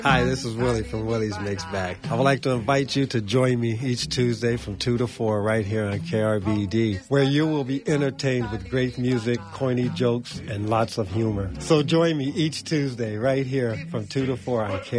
Hi, this is Willie from Willie's Mixed Bag. I would like to invite you to join me each Tuesday from 2 to 4 right here on KRBD, where you will be entertained with great music, corny jokes, and lots of humor. So join me each Tuesday right here from 2 to 4 on KRBD.